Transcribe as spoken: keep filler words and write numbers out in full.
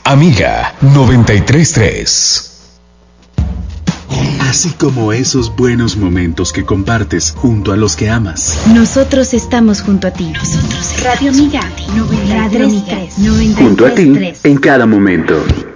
Amiga noventa y tres punto tres. Así como esos buenos momentos que compartes junto a los que amas. Nosotros estamos junto a ti. Nosotros Radio Amiga noventa y tres punto tres. Junto a ti en cada momento.